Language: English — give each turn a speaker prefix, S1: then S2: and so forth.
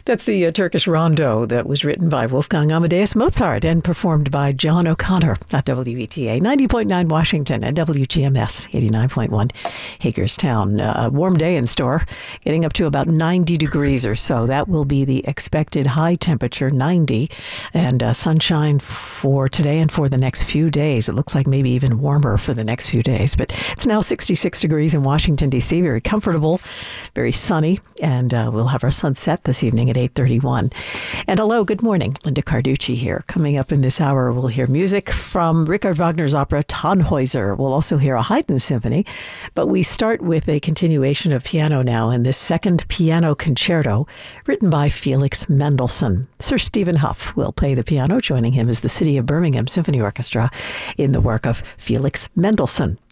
S1: That's the Turkish Rondo that was written by Wolfgang Amadeus Mozart and performed by John O'Connor at WETA 90.9 Washington and WGMS 89.1 Hagerstown. A warm day in store, getting up to about 90 degrees or so. That will be the expected high temperature, 90, and sunshine for today and for the next few days. It looks like maybe even warmer for the next few days, but it's now 66 degrees in Washington, D.C. Very comfortable, very sunny, and we'll have our sunset this evening at 8:31. And hello, good morning. Linda Carducci here. Coming up in this hour, we'll hear music from Richard Wagner's opera Tannhäuser. We'll also hear a Haydn symphony, but we start with a continuation of piano now in this second piano concerto written by Felix Mendelssohn. Sir Stephen Huff will play the piano. Joining him is the City of Birmingham Symphony Orchestra in the work of Felix Mendelssohn.